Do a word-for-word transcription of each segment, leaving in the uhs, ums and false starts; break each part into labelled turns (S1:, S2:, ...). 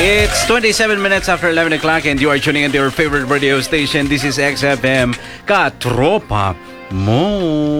S1: It's twenty-seven minutes after eleven o'clock and you are tuning into your favorite radio station. This is X F M, Katropa Mo.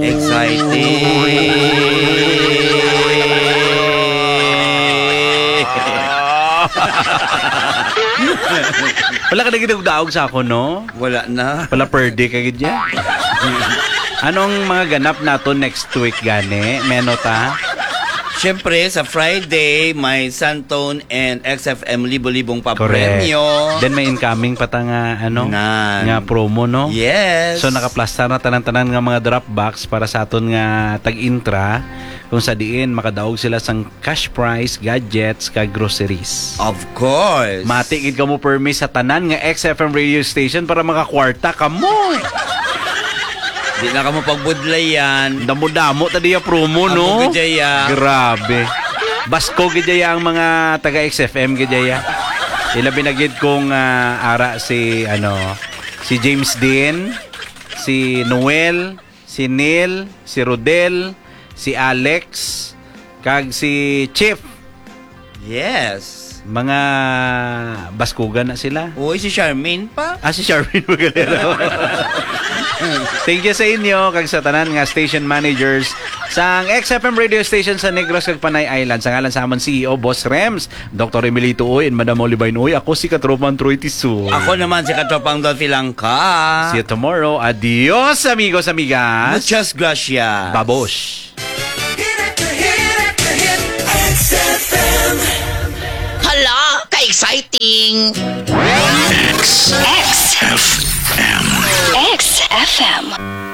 S1: Wala ka na ginagdaog sa ako, no?
S2: Wala na.
S1: Wala per day kagid yan. Anong mga ganap nato next week, gani? Menota?
S2: Siyempre, sa Friday, may Santone and X F M libo-libong
S1: Correct.
S2: papremyo.
S1: Then may incoming pa ta nga, ano?
S2: Nan.
S1: Nga promo, no?
S2: Yes.
S1: So nakaplasta na tanan-tanan nga mga drop box para sa aton nga tag-intra kung sa diin makadaog sila sang cash prize, gadgets, kag groceries.
S2: Of course.
S1: Matigid ka mo permis sa tanan nga X F M radio station para makakwarta ka mo.
S2: Di na ka mo pagbudlay yan.
S1: Damo-damo tadi ya promo, no?
S2: Ako gajaya.
S1: Grabe. Basko gajaya ang mga taga X F M gajaya. Ilabi na gid kong ah, ara si ano, si James Dean, si Noel, si Neil, si Rodel, si Alex, kag si Chief.
S2: Yes.
S1: Mga baskugan na sila.
S2: Uy, si Charmaine pa.
S1: Ah, si Charmin Magalero. Thank you sa inyo kag sa tanan nga station managers sang X F M radio station sa Negros kag Panay Island. Sa ngalan sa amon C E O Boss Rems, Doctor Emilito Uy and Madam Olivain Uy. Ako si Katropan Troy Tisul.
S2: Ako naman si Katropang Dolphy Langka.
S1: See you tomorrow. Adios amigos amigas.
S2: Muchas gracias.
S1: Babosh.
S3: Hala, ka-exciting!
S4: X
S3: X
S4: F M.
S3: X F M